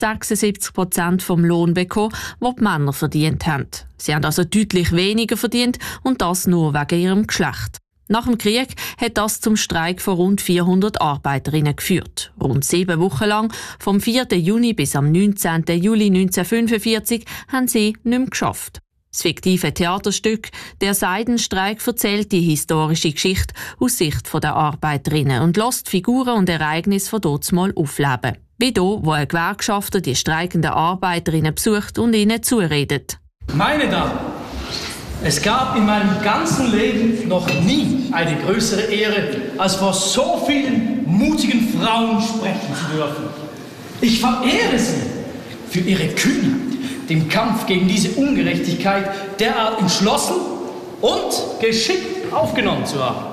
76% vom Lohn bekommen, den die Männer verdient haben. Sie haben also deutlich weniger verdient und das nur wegen ihrem Geschlecht. Nach dem Krieg hat das zum Streik von rund 400 Arbeiterinnen geführt. Rund 7 Wochen lang, vom 4. Juni bis am 19. Juli 1945, haben sie nicht mehr geschafft. Das fiktive Theaterstück «Der Seidenstreik» erzählt die historische Geschichte aus Sicht der Arbeiterinnen und lässt Figuren und Ereignisse von dazumal aufleben. Wie hier, wo ein Gewerkschafter die streikenden Arbeiterinnen besucht und ihnen zuredet. Meine Damen, es gab in meinem ganzen Leben noch nie eine größere Ehre, als vor so vielen mutigen Frauen sprechen zu dürfen. Ich verehre sie für ihre Kühnheit, den Kampf gegen diese Ungerechtigkeit derart entschlossen und geschickt aufgenommen zu haben.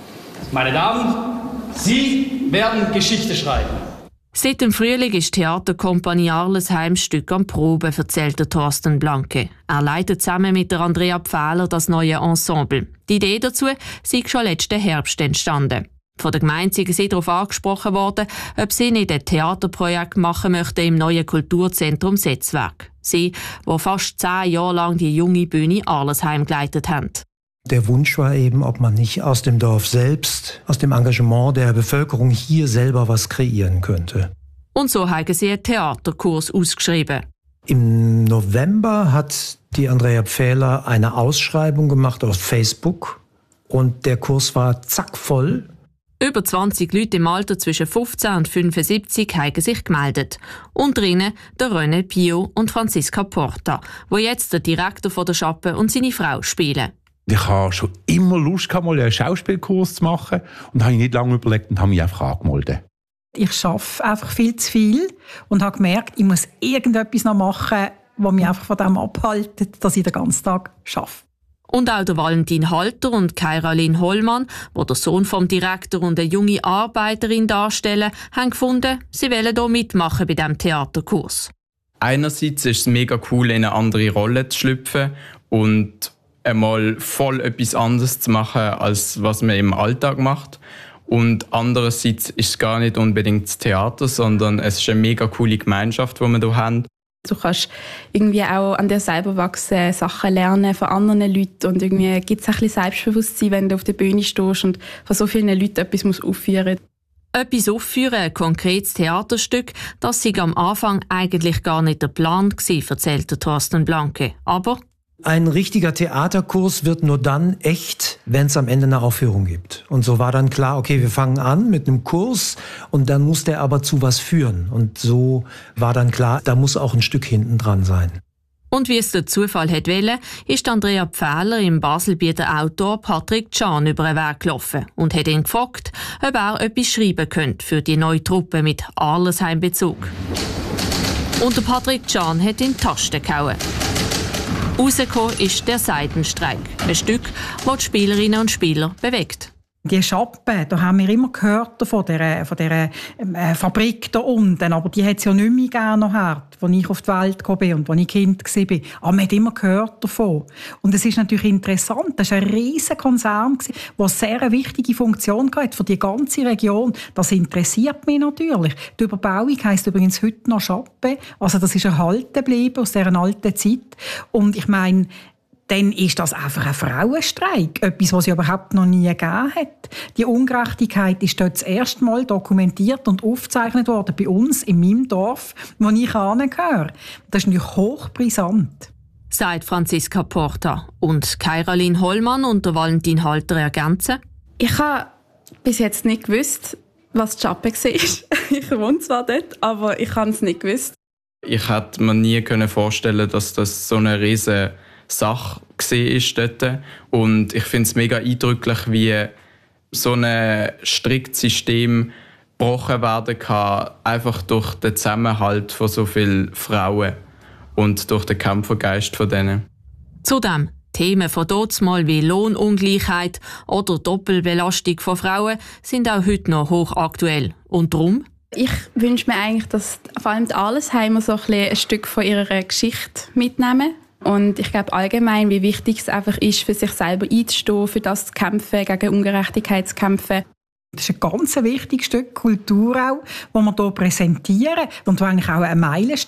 Meine Damen, Sie werden Geschichte schreiben. Seit dem Frühling ist die Theaterkompanie Arlesheim Stück am Proben, erzählt Thorsten Blanke. Er leitet zusammen mit der Andrea Pfähler das neue Ensemble. Die Idee dazu sei schon letzten Herbst entstanden. Von der Gemeinde sind sie darauf angesprochen worden, ob sie nicht ein Theaterprojekt machen möchten im neuen Kulturzentrum Setzwerk. Sie, die fast 10 Jahre lang die junge Bühne Arlesheim geleitet haben. Der Wunsch war eben, ob man nicht aus dem Dorf selbst, aus dem Engagement der Bevölkerung hier selber was kreieren könnte. Und so haben sie einen Theaterkurs ausgeschrieben. Im November hat die Andrea Pfähler eine Ausschreibung gemacht auf Facebook und der Kurs war zack voll. Über 20 Leute im Alter zwischen 15 und 75 haben sich gemeldet. Unter ihnen der René Pio und Franziska Porta, wo jetzt der Direktor von der Schappe und seine Frau spielen. Ich hatte schon immer Lust, mal einen Schauspielkurs zu machen und habe nicht lange überlegt und habe mich einfach angemeldet. Ich arbeite einfach viel zu viel und habe gemerkt, ich muss irgendetwas noch machen, was mich einfach von dem abhält, dass ich den ganzen Tag arbeite. Und auch der Valentin Halter und Kairalin Hollmann, die der Sohn vom Direktor und eine junge Arbeiterin darstellen, haben gefunden, sie wollen hier mitmachen bei diesem Theaterkurs. Einerseits ist es mega cool, in eine andere Rolle zu schlüpfen und einmal voll etwas anderes zu machen, als was man im Alltag macht. Und andererseits ist es gar nicht unbedingt das Theater, sondern es ist eine mega coole Gemeinschaft, die wir hier haben. Du kannst irgendwie auch an dir selber wachsen, Sachen lernen von anderen Leuten und irgendwie gibt es ein bisschen Selbstbewusstsein, wenn du auf der Bühne stehst und von so vielen Leuten etwas aufführen musst. Etwas aufführen, ein konkretes Theaterstück, das sei am Anfang eigentlich gar nicht der Plan gewesen, erzählt Thorsten Blanke. Aber ein richtiger Theaterkurs wird nur dann echt, wenn es am Ende eine Aufführung gibt. Und so war dann klar, okay, wir fangen an mit einem Kurs und dann muss der aber zu was führen. Und so war dann klar, da muss auch ein Stück hinten dran sein. Und wie es der Zufall hat wollen, ist Andrea Pfähler im Baselbieter Autor Patrick Can über den Weg gelaufen und hat ihn gefragt, ob er etwas schreiben könnte für die neue Truppe mit Arlesheim-Bezug. Und der Patrick Can hat in die Tasten gehauen. Rausgekommen ist «Der Seidenstreik», ein Stück, das die Spielerinnen und Spieler bewegt. Die Schappe, da haben wir immer gehört von dieser Fabrik da unten, aber die hat es ja nicht mehr gegeben nachher, als ich auf die Welt gekommen bin und als ich Kind war. Aber man hat immer gehört davon. Und es ist natürlich interessant, das war ein riesiger Konzern, der eine sehr wichtige Funktion hatte für die ganze Region. Das interessiert mich natürlich. Die Überbauung heisst übrigens heute noch Schappe, also das ist erhalten geblieben aus dieser alten Zeit. Und ich meine, dann ist das einfach ein Frauenstreik. Etwas, was es überhaupt noch nie gegeben hat. Die Ungerechtigkeit ist dort das erste Mal dokumentiert und aufgezeichnet worden bei uns, in meinem Dorf, wo ich hingehöre. Das ist natürlich hochbrisant. Sagt Franziska Porta. Und Kairalin Hollmann und der Valentin Halter ergänzen. Ich habe bis jetzt nicht gewusst, was die Schappe war. Ich wohne zwar dort, aber ich habe es nicht gewusst. Ich hätte mir nie vorstellen, dass das so eine riesige Sache war dort. Und ich finde es mega eindrücklich, wie so ein striktes System gebrochen werden kann, einfach durch den Zusammenhalt von so vielen Frauen und durch den Kämpfergeist von denen. Zudem Themen von dazumal wie Lohnungleichheit oder Doppelbelastung von Frauen sind auch heute noch hochaktuell. Und darum? Ich wünsche mir eigentlich, dass vor allem die Arlesheimer so ein Stück von ihrer Geschichte mitnehmen. Und ich glaube allgemein, wie wichtig es einfach ist, für sich selber einzustehen, für das zu kämpfen, gegen Ungerechtigkeit zu kämpfen. Das ist ein ganz wichtiges Stück Kultur auch, das wir hier präsentieren und das eigentlich auch ein Meilenstein